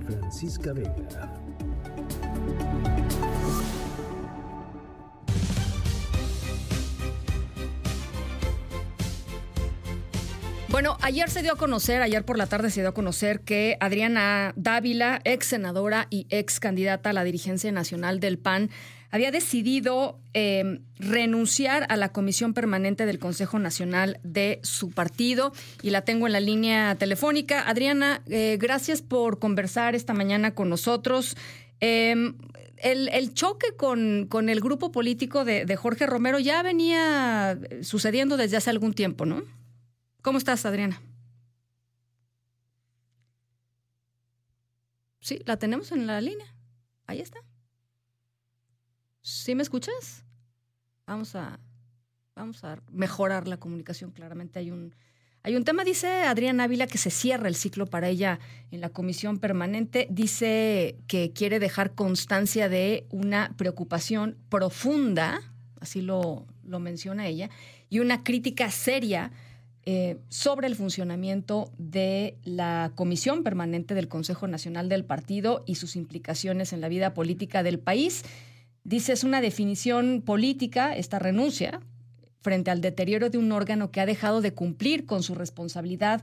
Francisca Vega. Bueno, ayer por la tarde se dio a conocer que Adriana Dávila, ex senadora y ex candidata a la dirigencia nacional del PAN, había decidido renunciar a la comisión permanente del Consejo Nacional de su partido, y la tengo en la línea telefónica. Adriana, gracias por conversar esta mañana con nosotros. El choque con el grupo político de Jorge Romero ya venía sucediendo desde hace algún tiempo, ¿no? ¿Cómo estás, Adriana? Sí, la tenemos en la línea. Ahí está. ¿Sí me escuchas? Vamos a mejorar la comunicación. Claramente hay un tema. Dice Adriana Ávila que se cierra el ciclo para ella en la comisión permanente. Dice que quiere dejar constancia de una preocupación profunda, así lo menciona ella, y una crítica seria sobre el funcionamiento de la Comisión Permanente del Consejo Nacional del Partido y sus implicaciones en la vida política del país. Dice, es una definición política, esta renuncia, frente al deterioro de un órgano que ha dejado de cumplir con su responsabilidad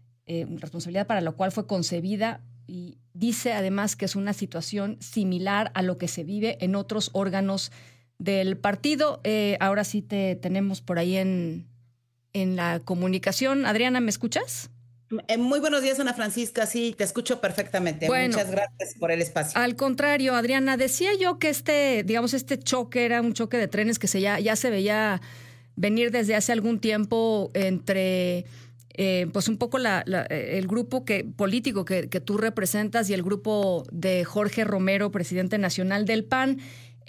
para la cual fue concebida, y dice además que es una situación similar a lo que se vive en otros órganos del partido. Ahora sí te tenemos por ahí en la comunicación. Adriana, ¿me escuchas? Muy buenos días, Ana Francisca. Sí, te escucho perfectamente. Bueno, muchas gracias por el espacio. Al contrario, Adriana, decía yo que este choque era un choque de trenes que ya se veía venir desde hace algún tiempo entre pues un poco el grupo político que tú representas y el grupo de Jorge Romero, presidente nacional del PAN.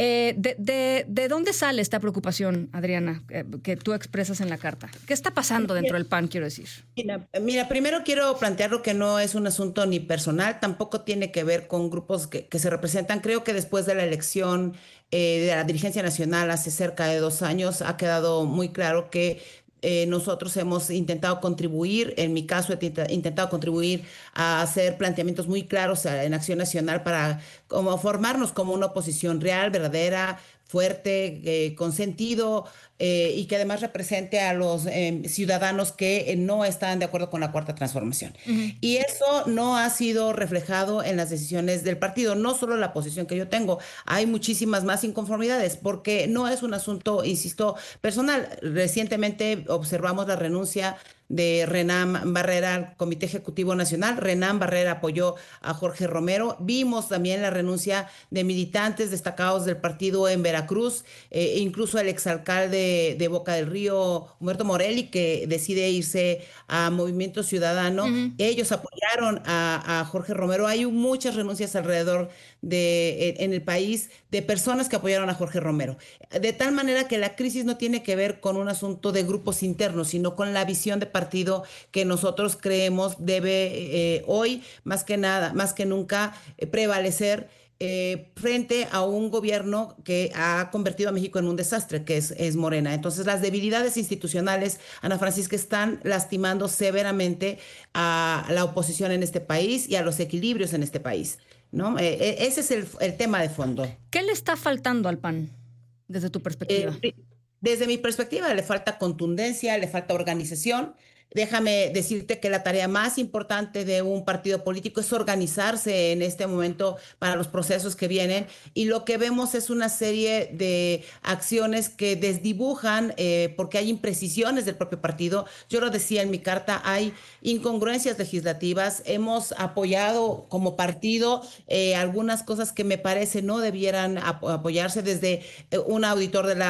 ¿De dónde sale esta preocupación, Adriana, que tú expresas en la carta? ¿Qué está pasando dentro del PAN, quiero decir? Mira, primero quiero plantearlo que no es un asunto ni personal, tampoco tiene que ver con grupos que se representan. Creo que después de la elección de la dirigencia nacional hace cerca de 2 años ha quedado muy claro que nosotros hemos intentado contribuir, en mi caso he intentado contribuir a hacer planteamientos muy claros en Acción Nacional para como formarnos como una oposición real, verdadera, fuerte, con sentido, y que además represente a los ciudadanos que no están de acuerdo con la Cuarta Transformación. Uh-huh. Y eso no ha sido reflejado en las decisiones del partido, no solo la posición que yo tengo, hay muchísimas más inconformidades, porque no es un asunto, insisto, personal. Recientemente observamos la renuncia de Renán Barrera al Comité Ejecutivo Nacional. Renán Barrera apoyó a Jorge Romero. Vimos también la renuncia de militantes destacados del partido en Veracruz, incluso el exalcalde de Boca del Río, Humberto Morelli, que decide irse a Movimiento Ciudadano. Uh-huh. Ellos apoyaron a Jorge Romero. Hay muchas renuncias alrededor en el país de personas que apoyaron a Jorge Romero. De tal manera que la crisis no tiene que ver con un asunto de grupos internos, sino con la visión de partido que nosotros creemos debe hoy, más que nunca, prevalecer frente a un gobierno que ha convertido a México en un desastre, que es Morena. Entonces, las debilidades institucionales, Ana Francisca, están lastimando severamente a la oposición en este país y a los equilibrios en este país, ¿no? Ese es el tema de fondo. ¿Qué le está faltando al PAN desde tu perspectiva? Desde mi perspectiva, le falta contundencia, le falta organización. Déjame decirte que la tarea más importante de un partido político es organizarse en este momento para los procesos que vienen, y lo que vemos es una serie de acciones que desdibujan porque hay imprecisiones del propio partido. Yo lo decía en mi carta, hay incongruencias legislativas. Hemos apoyado como partido algunas cosas que me parece no debieran apoyarse, desde un auditor de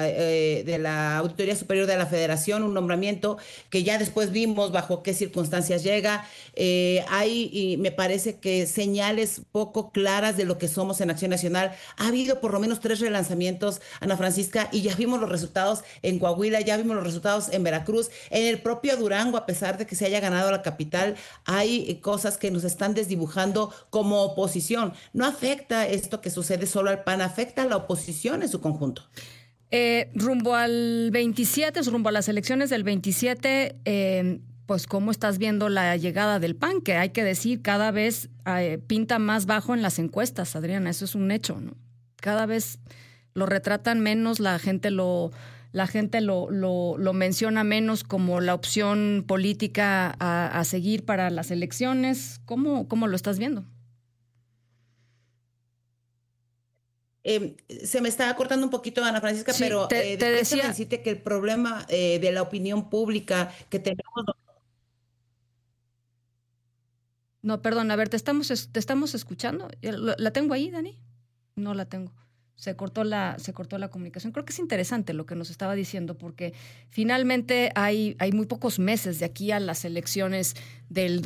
la Auditoría Superior de la Federación, un nombramiento que ya después vimos bajo qué circunstancias llega. Hay, me parece que señales poco claras de lo que somos en Acción Nacional. Ha habido por lo menos 3 relanzamientos, Ana Francisca, y ya vimos los resultados en Coahuila, ya vimos los resultados en Veracruz, en el propio Durango, a pesar de que se haya ganado la capital, hay cosas que nos están desdibujando como oposición. No afecta esto que sucede solo al PAN, afecta a la oposición en su conjunto. Rumbo a las elecciones del 27, pues cómo estás viendo la llegada del PAN, que hay que decir cada vez pinta más bajo en las encuestas, Adriana, eso es un hecho, ¿no? Cada vez lo retratan menos, la gente lo menciona menos como la opción política a seguir para las elecciones. ¿Cómo lo estás viendo? Se me está cortando un poquito, Ana Francisca, Sí, pero te decía, decirte que el problema de la opinión pública que tenemos. no, perdón, a ver, te estamos escuchando. ¿La tengo ahí, Dani? No la tengo. Se cortó la comunicación. Creo que es interesante lo que nos estaba diciendo, porque finalmente hay muy pocos meses de aquí a las elecciones del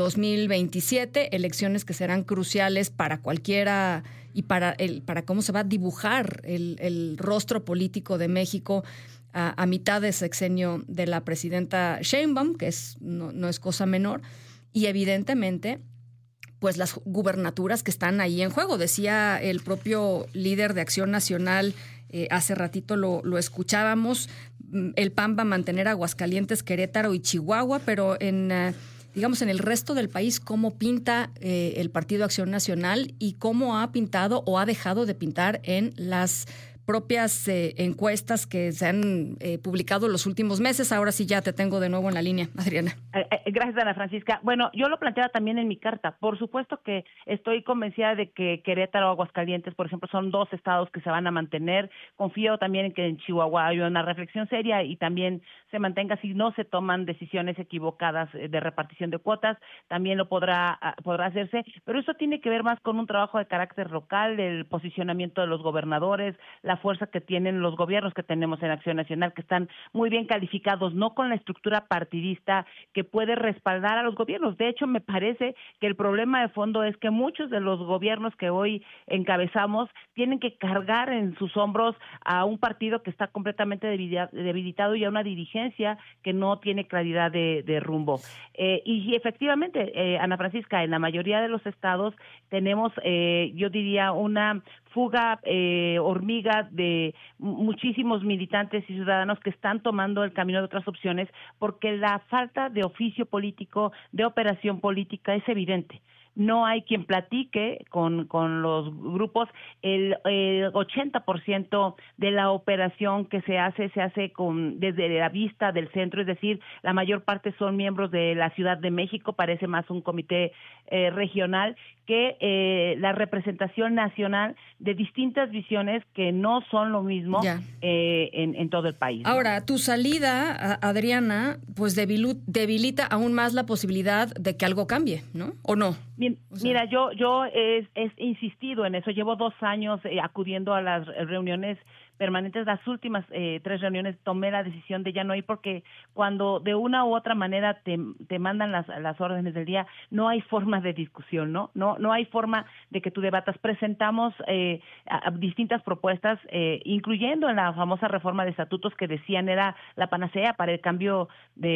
2027, elecciones que serán cruciales para cualquiera y para cómo se va a dibujar el rostro político de México a mitad de sexenio de la presidenta Sheinbaum, que no es cosa menor, y evidentemente pues las gubernaturas que están ahí en juego. Decía el propio líder de Acción Nacional, hace ratito lo escuchábamos, el PAN va a mantener Aguascalientes, Querétaro y Chihuahua, pero digamos, en el resto del país, ¿cómo pinta el Partido Acción Nacional y cómo ha pintado o ha dejado de pintar en las propias encuestas que se han publicado en los últimos meses? Ahora sí ya te tengo de nuevo en la línea, Adriana. Gracias, Ana Francisca. Bueno, yo lo planteaba también en mi carta. Por supuesto que estoy convencida de que Querétaro o Aguascalientes, por ejemplo, son 2 estados que se van a mantener. Confío también en que en Chihuahua haya una reflexión seria y también se mantenga, si no se toman decisiones equivocadas de repartición de cuotas, también lo podrá hacerse. Pero eso tiene que ver más con un trabajo de carácter local, el posicionamiento de los gobernadores, la fuerza que tienen los gobiernos que tenemos en Acción Nacional, que están muy bien calificados, no con la estructura partidista que puede respaldar a los gobiernos. De hecho, me parece que el problema de fondo es que muchos de los gobiernos que hoy encabezamos tienen que cargar en sus hombros a un partido que está completamente debilitado y a una dirigencia que no tiene claridad de rumbo. Y efectivamente, Ana Francisca, en la mayoría de los estados tenemos, yo diría, una fuga hormiga de muchísimos militantes y ciudadanos que están tomando el camino de otras opciones porque la falta de oficio político, de operación política es evidente. No hay quien platique con los grupos. El 80% de la operación que se hace desde la vista del centro, es decir, la mayor parte son miembros de la Ciudad de México, parece más un comité regional que la representación nacional de distintas visiones que no son lo mismo en todo el país, ¿no? Ahora, tu salida, Adriana, pues debilita aún más la posibilidad de que algo cambie, ¿no? ¿O no? Bien, mira, yo he insistido en eso. Llevo 2 años acudiendo a las reuniones permanentes. Las últimas 3 reuniones tomé la decisión de ya no ir porque cuando de una u otra manera te mandan las órdenes del día, no hay forma de discusión, ¿no? No hay forma de que tú debatas. Presentamos a distintas propuestas, incluyendo en la famosa reforma de estatutos que decían era la panacea para el cambio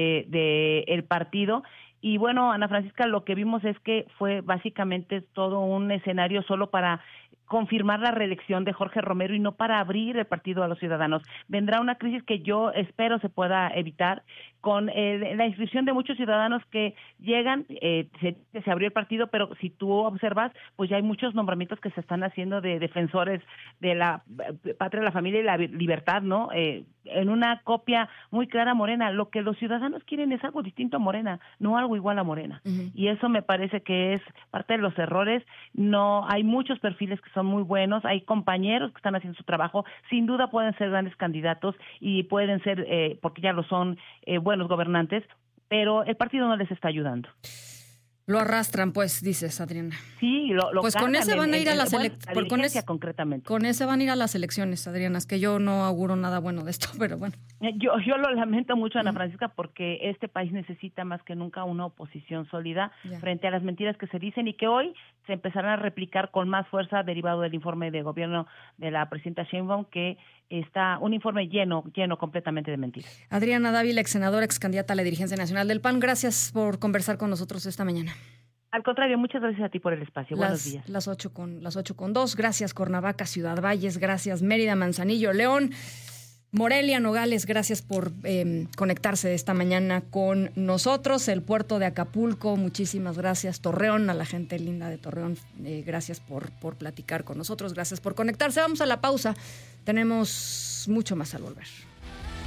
de el partido. Y bueno, Ana Francisca, lo que vimos es que fue básicamente todo un escenario solo para confirmar la reelección de Jorge Romero y no para abrir el partido a los ciudadanos. Vendrá una crisis que yo espero se pueda evitar con la inscripción de muchos ciudadanos que llegan, se abrió el partido, pero si tú observas, pues ya hay muchos nombramientos que se están haciendo de defensores de la patria, la familia y la libertad, ¿no? En una copia muy clara a Morena. Lo que los ciudadanos quieren es algo distinto a Morena, no algo igual a Morena. Uh-huh. Y eso me parece que es parte de los errores. No hay muchos perfiles que son muy buenos, hay compañeros que están haciendo su trabajo, sin duda pueden ser grandes candidatos y pueden ser, porque ya lo son, buenos gobernantes, pero el partido no les está ayudando. Lo arrastran, pues, dices, Adriana. Sí, lo pues con ese van a ir a las elecciones. Concretamente. Con ese van a ir a las elecciones, Adriana. Es que yo no auguro nada bueno de esto, pero bueno. Yo lo lamento mucho, Ana Francisca, porque este país necesita más que nunca una oposición sólida frente a las mentiras que se dicen y que hoy se empezarán a replicar con más fuerza derivado del informe de gobierno de la presidenta Sheinbaum, que está un informe lleno completamente de mentiras. Adriana Dávila, ex senadora, ex candidata a la dirigencia nacional del PAN, gracias por conversar con nosotros esta mañana. Al contrario, muchas gracias a ti por el espacio. Buenos días. Las 8:02. Gracias, Cuernavaca, Ciudad Valles. Gracias, Mérida, Manzanillo, León. Morelia, Nogales, gracias por conectarse esta mañana con nosotros. El puerto de Acapulco, muchísimas gracias. Torreón, a la gente linda de Torreón, gracias por platicar con nosotros, gracias por conectarse. Vamos a la pausa, tenemos mucho más al volver.